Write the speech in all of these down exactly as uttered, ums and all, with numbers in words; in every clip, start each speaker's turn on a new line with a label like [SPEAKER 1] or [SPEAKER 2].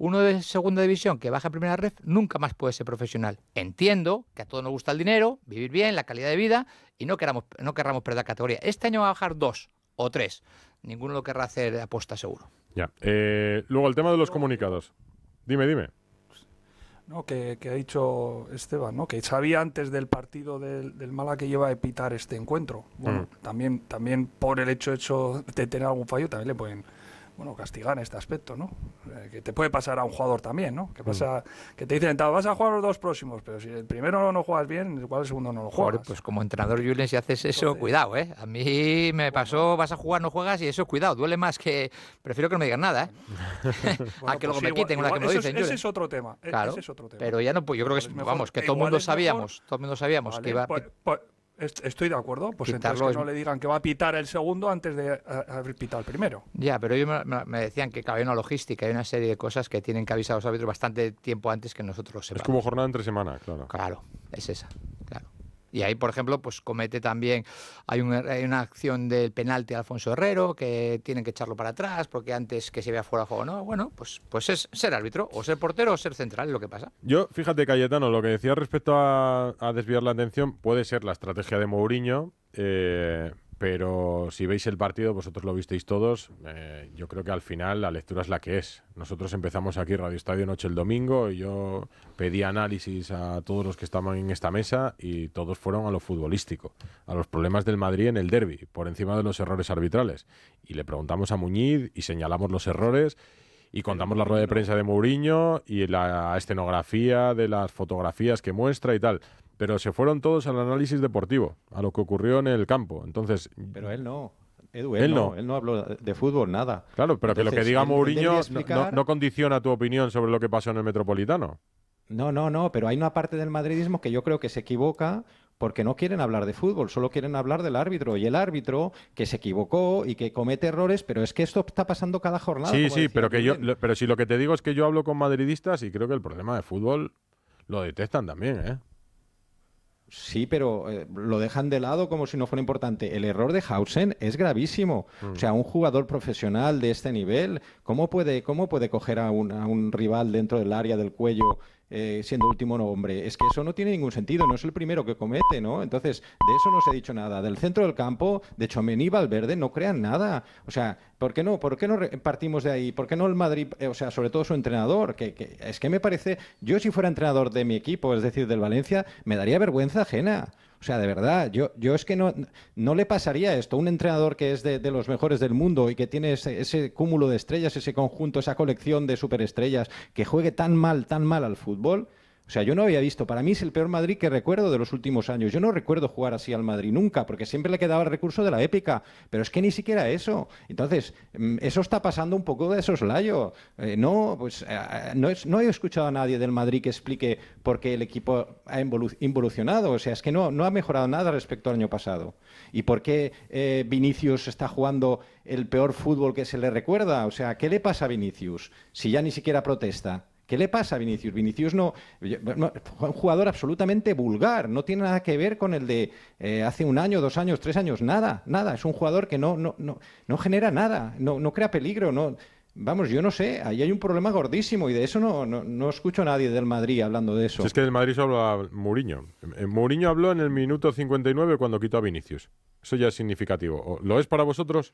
[SPEAKER 1] uno de segunda división que baja a primera ref nunca más puede ser profesional. Entiendo que a todos nos gusta el dinero, vivir bien, la calidad de vida y no queramos, no querramos perder categoría. Este año va a bajar dos o tres. Ninguno lo querrá hacer de apuesta seguro.
[SPEAKER 2] Ya. Eh, luego el tema de los comunicados. Dime, dime.
[SPEAKER 3] No, que, que ha dicho Esteban, ¿no? Que sabía antes del partido del, del Málaga que iba a pitar este encuentro. Bueno, mm. también, también por el hecho, hecho de tener algún fallo, también le pueden, bueno, castigar en este aspecto, ¿no? Eh, que te puede pasar a un jugador también, ¿no? Que pasa, mm. que te dicen, vas a jugar los dos próximos, pero si el primero no juegas bien, igual el segundo no lo juegas.
[SPEAKER 1] Joder, pues como entrenador, Julen, si haces eso, entonces, cuidado, ¿eh? A mí me pasó, vas a jugar, no juegas, y eso, cuidado, duele más que... Prefiero que no me digan nada, ¿eh? Bueno, a que luego pues me igual, quiten una que me lo dicen.
[SPEAKER 3] Ese es otro tema,
[SPEAKER 1] claro,
[SPEAKER 3] ese es otro tema.
[SPEAKER 1] Pero ya no, pues yo creo que es, vamos, que todo el mundo sabíamos, todo el mundo sabíamos que iba...
[SPEAKER 3] Pues, pues, Estoy de acuerdo, pues entonces que no le digan que va a pitar el segundo antes de haber pitado el primero.
[SPEAKER 1] Ya, pero ellos me, me decían que había una logística, hay una serie de cosas que tienen que avisar a los árbitros bastante tiempo antes que nosotros lo sepamos.
[SPEAKER 2] Es como jornada entre semana, claro.
[SPEAKER 1] Claro, es esa, claro. Y ahí, por ejemplo, pues comete también, hay una, hay una acción del penalti a Alfonso Herrero, que tienen que echarlo para atrás, porque antes que se vea fuera de juego, no, bueno, pues, pues es ser árbitro, o ser portero o ser central, es lo que pasa.
[SPEAKER 2] Yo, fíjate, Cayetano, lo que decía respecto a, a desviar la atención puede ser la estrategia de Mourinho, eh, pero si veis el partido, vosotros lo visteis todos, eh, yo creo que al final la lectura es la que es. Nosotros empezamos aquí Radio Estadio Noche el domingo y yo pedí análisis a todos los que estaban en esta mesa y todos fueron a lo futbolístico, a los problemas del Madrid en el derbi, por encima de los errores arbitrales. Y le preguntamos a Muñiz y señalamos los errores y contamos la rueda de prensa de Mourinho y la escenografía de las fotografías que muestra y tal. Pero se fueron todos al análisis deportivo, a lo que ocurrió en el campo. Entonces,
[SPEAKER 4] pero él no. Edu, él, él no, no, él no habló de fútbol, nada.
[SPEAKER 2] Claro, pero Entonces, que lo que diga él, Mourinho
[SPEAKER 4] él explicar...
[SPEAKER 2] no, no condiciona tu opinión sobre lo que pasó en el Metropolitano.
[SPEAKER 4] No, no, no, pero hay una parte del madridismo que yo creo que se equivoca porque no quieren hablar de fútbol, solo quieren hablar del árbitro. Y el árbitro que se equivocó y que comete errores, pero es que esto está pasando cada jornada.
[SPEAKER 2] Sí, sí, pero, que yo, lo, pero si lo que te digo es que yo hablo con madridistas y creo que el problema de fútbol lo detectan también, ¿eh?
[SPEAKER 4] Sí, pero eh, lo dejan de lado como si no fuera importante. El error de Hausen es gravísimo. Mm. O sea, un jugador profesional de este nivel, ¿cómo puede, cómo puede coger a un, a un rival dentro del área del cuello eh, siendo último hombre? Es que eso no tiene ningún sentido, no es el primero que comete, ¿no? Entonces, de eso no se ha dicho nada. Del centro del campo, de Tchouaméni y Valverde, no crean nada. O sea, ¿por qué no? ¿Por qué no partimos de ahí? ¿Por qué no el Madrid, eh, o sea, sobre todo su entrenador? Que, que es que me parece, yo si fuera entrenador de mi equipo, es decir, del Valencia, me daría vergüenza ajena. O sea, de verdad, yo, yo es que no, no le pasaría esto. Un entrenador que es de, de los mejores del mundo y que tiene ese, ese cúmulo de estrellas, ese conjunto, esa colección de superestrellas, que juegue tan mal, tan mal al fútbol. O sea, yo no había visto, para mí es el peor Madrid que recuerdo de los últimos años. Yo no recuerdo jugar así al Madrid nunca, porque siempre le quedaba el recurso de la épica, pero es que ni siquiera eso. Entonces, eso está pasando un poco de soslayo. Eh, no, pues eh, no, es, no he escuchado a nadie del Madrid que explique por qué el equipo ha involucionado. O sea, es que no, no ha mejorado nada respecto al año pasado. ¿Y por qué eh, Vinicius está jugando el peor fútbol que se le recuerda? O sea, ¿qué le pasa a Vinicius si ya ni siquiera protesta? ¿Qué le pasa a Vinicius? Vinicius no, no un jugador absolutamente vulgar, no tiene nada que ver con el de eh, hace un año, dos años, tres años, nada, nada. Es un jugador que no, no, no, no genera nada, no, no crea peligro, no. Vamos, yo no sé, ahí hay un problema gordísimo y de eso no, no, no escucho a nadie del Madrid hablando de eso.
[SPEAKER 2] Si es que del Madrid solo habla Mourinho. Mourinho habló en el minuto cincuenta y nueve cuando quitó a Vinicius. Eso ya es significativo. ¿Lo es para vosotros?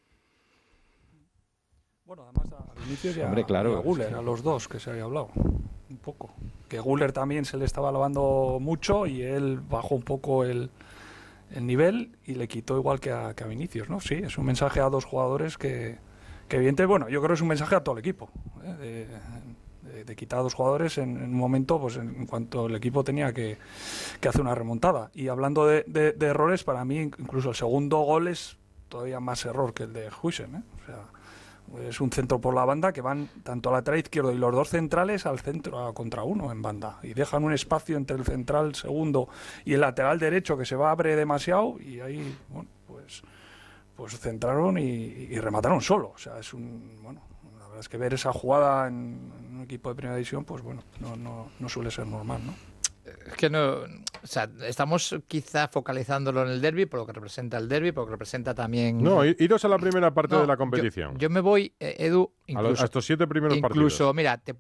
[SPEAKER 3] Bueno, además a Vinicius y a,
[SPEAKER 4] Hombre, claro,
[SPEAKER 3] y a Güler, es que... a los dos que se había hablado, un poco. Que Güler también se le estaba alabando mucho y él bajó un poco el, el nivel y le quitó igual que a, que a Vinicius, ¿no? Sí, es un mensaje a dos jugadores que, que evidentemente, bueno, yo creo que es un mensaje a todo el equipo, ¿eh? de, de, de quitar a dos jugadores en, en un momento, pues en, en cuanto el equipo tenía que, que hacer una remontada. Y hablando de, de, de errores, para mí incluso el segundo gol es todavía más error que el de Huysen, ¿eh? O sea... Es un centro por la banda que van tanto al lateral izquierdo y los dos centrales al centro a contra uno en banda y dejan un espacio entre el central segundo y el lateral derecho que se va a abre demasiado y ahí bueno pues pues centraron y, y remataron solo. O sea, es un bueno la verdad es que ver esa jugada en, en un equipo de primera división pues bueno no no no suele ser normal, ¿no?
[SPEAKER 1] Es que no, o sea, estamos quizá focalizándolo en el derbi, por lo que representa el derbi, por lo que representa también...
[SPEAKER 2] No, iros a la primera parte
[SPEAKER 1] no,
[SPEAKER 2] de la competición.
[SPEAKER 1] Yo, yo me voy, eh, Edu, incluso...
[SPEAKER 2] A, lo, a estos siete primeros
[SPEAKER 1] incluso,
[SPEAKER 2] partidos.
[SPEAKER 1] Incluso, mira, te